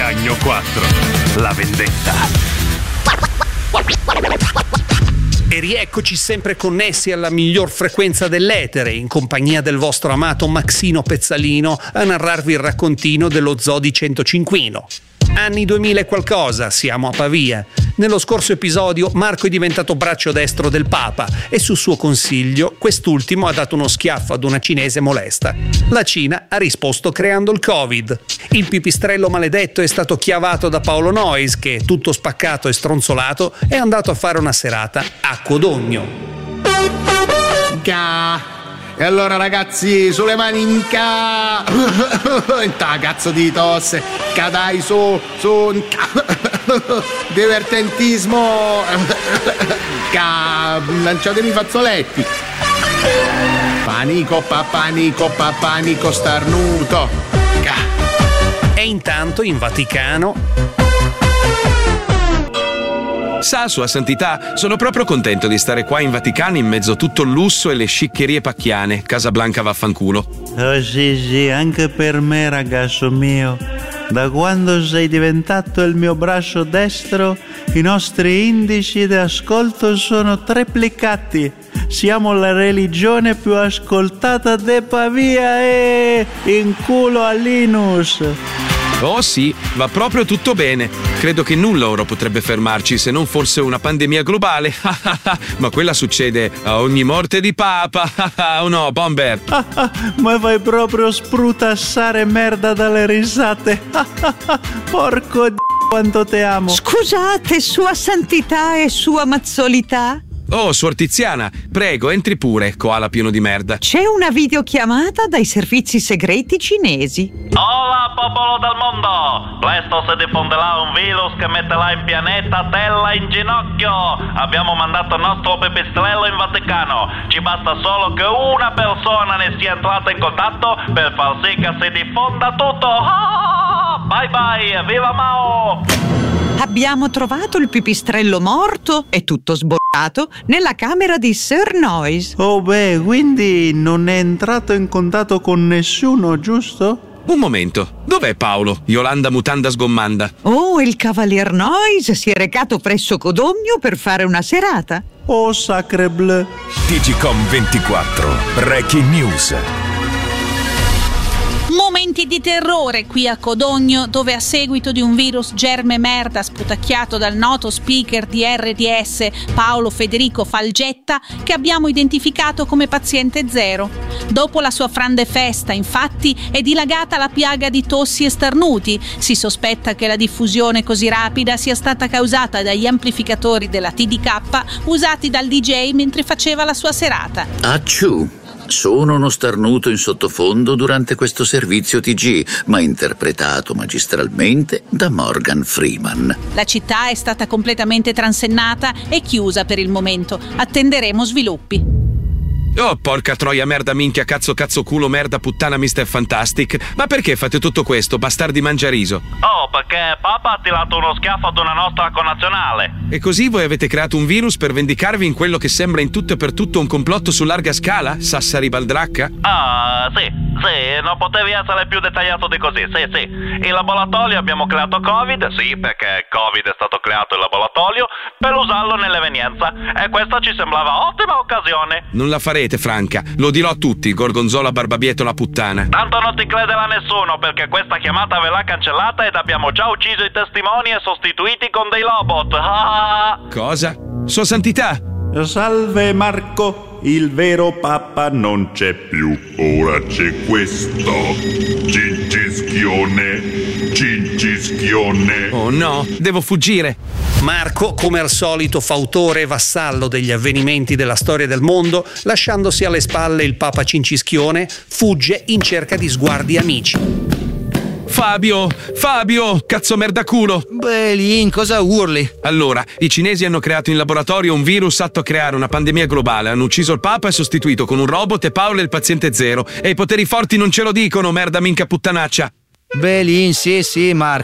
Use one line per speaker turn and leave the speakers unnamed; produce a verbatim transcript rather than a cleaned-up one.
Cagno quattro, la vendetta. E rieccoci sempre connessi alla miglior frequenza dell'etere, in compagnia del vostro amato Maxino Pezzalino, a narrarvi il raccontino dello Zoo di Centocinquino. Anni duemila e qualcosa, siamo a Pavia. Nello scorso episodio Marco è diventato braccio destro del Papa e su suo consiglio quest'ultimo ha dato uno schiaffo ad una cinese molesta. La Cina ha risposto creando il Covid. Il pipistrello maledetto è stato chiavato da Paolo Noyes che, tutto spaccato e stronzolato, è andato a fare una serata a Codogno.
Ga. E allora ragazzi, sulle mani in ca... in ta cazzo di tosse. Cadai su, su... in ca... divertentismo. Ca... lanciatemi fazzoletti. Panico, pa, panico, pa, panico, starnuto. Ca.
E intanto in Vaticano...
Sa, Sua Santità, sono proprio contento di stare qua in Vaticano in mezzo a tutto il lusso e le sciccherie pacchiane. Casablanca vaffanculo.
Oh sì sì, anche per me ragazzo mio. Da quando sei diventato il mio braccio destro, i nostri indici di ascolto sono triplicati. Siamo la religione più ascoltata de Pavia e in culo a Linus.
Oh sì, va proprio tutto bene. Credo che nulla ora potrebbe fermarci se non forse una pandemia globale. Ma quella succede a ogni morte di papa. O no, Bomber?
Ma fai proprio sprutassare merda dalle risate. Porco d***o, quanto te amo.
Scusate, Sua Santità e Sua Mazzolità?
Oh, Suor Tiziana, prego, entri pure, koala pieno di merda.
C'è una videochiamata dai servizi segreti cinesi.
Hola, popolo del mondo! Presto si diffonderà un virus che metterà in pianeta Terra in ginocchio. Abbiamo mandato il nostro pipistrello in Vaticano. Ci basta solo che una persona ne sia entrata in contatto per far sì che si diffonda tutto. Ah, bye bye, viva Mao!
Abbiamo trovato il pipistrello morto e tutto sborrato nella camera di Sir Noyes.
Oh beh, quindi non è entrato in contatto con nessuno, giusto?
Un momento, dov'è Paolo? Yolanda Mutanda Sgommanda.
Oh, il cavalier Noyes si è recato presso Codogno per fare una serata.
Oh, sacre bleu.
Digicom ventiquattro, Breaking News.
Momenti di terrore qui a Codogno, dove a seguito di un virus germe merda sputacchiato dal noto speaker di erre di esse Paolo Federico Falgetta, che abbiamo identificato come paziente zero. Dopo la sua frande festa, infatti, è dilagata la piaga di tossi e starnuti. Si sospetta che la diffusione così rapida sia stata causata dagli amplificatori della T D K usati dal D J mentre faceva la sua serata.
Acciù! Sono uno starnuto in sottofondo durante questo servizio T G, ma interpretato magistralmente da Morgan Freeman.
La città è stata completamente transennata e chiusa per il momento. Attenderemo sviluppi.
Oh, porca troia, merda, minchia, cazzo, cazzo, culo, merda, puttana, mister Fantastic. Ma perché fate tutto questo, bastardi mangiariso?
Oh, perché Papa ha tirato uno schiaffo ad una nostra connazionale.
E così voi avete creato un virus per vendicarvi in quello che sembra in tutto e per tutto un complotto su larga scala? Sassari Baldracca?
Ah, sì, sì, non potevi essere più dettagliato di così, sì, sì. In laboratorio abbiamo creato Covid, sì, perché Covid è stato creato in laboratorio, per usarlo nell'evenienza. E questa ci sembrava ottima occasione.
Non la farete, Franca, lo dirò a tutti, Gorgonzola Barbabietola puttana.
Tanto non ti crederà nessuno, perché questa chiamata verrà cancellata ed abbiamo già ucciso i testimoni e sostituiti con dei robot. Ah.
Cosa? Sua Santità?
Salve Marco, il vero Papa non c'è più.
Ora c'è questo Cincischione, Cincischione.
Oh no, devo fuggire.
Marco, come al solito, fautore e vassallo degli avvenimenti della storia del mondo, lasciandosi alle spalle il Papa Cincischione, fugge in cerca di sguardi amici.
Fabio! Fabio! Cazzo merdaculo!
Beh, Lin, cosa urli?
Allora, i cinesi hanno creato in laboratorio un virus atto a creare una pandemia globale, hanno ucciso il Papa e sostituito con un robot e Paolo il paziente zero. E i poteri forti non ce lo dicono, merda minchia puttanaccia!
Beh, Lin, sì, sì, Marco.